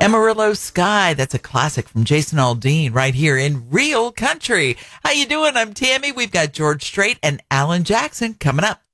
Amarillo Sky, that's a classic from Jason Aldean right here in Real Country. How you doing? I'm Tammy. We've got George Strait and Alan Jackson coming up.